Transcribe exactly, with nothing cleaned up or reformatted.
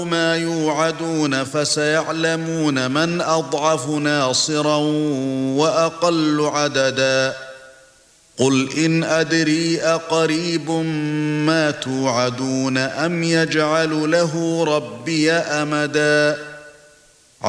ما يوعدون فسيعلمون من أضعف ناصرا وأقل عددا قل إن أدري أقريب ما توعدون أم يجعل له ربي أمدا